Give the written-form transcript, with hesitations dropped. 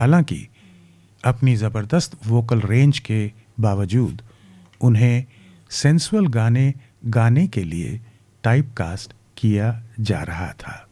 हालांकि अपनी ज़बरदस्त वोकल रेंज के बावजूद उन्हें सेंसुअल गाने गाने के लिए टाइपकास्ट किया जा रहा था।